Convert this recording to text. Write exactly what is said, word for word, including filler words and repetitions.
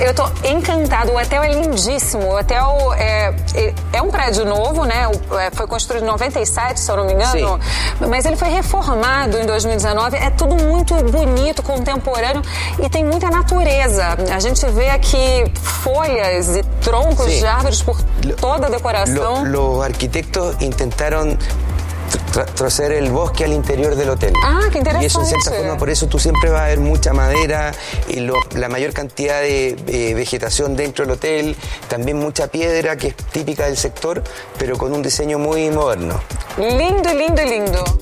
eu tô encantada, o hotel é lindíssimo, o hotel é, é um prédio novo, né, foi construído em noventa e sete, se eu não me engano, sim, mas ele foi reformado em dois mil e dezenove, é tudo muito bonito, contemporâneo e tem muita natureza. A gente vê aqui folhas e troncos sí. de árvores por toda a decoração. Lo, los arquitectos intentaron traer el bosque al interior del hotel. Ah, qué interesante. Y eso en cierta forma, por eso tú siempre vas a ver mucha madera y lo, la mayor cantidad de eh, vegetación dentro del hotel, también mucha piedra que es típica del sector, pero con un diseño muy moderno. Lindo, lindo, lindo.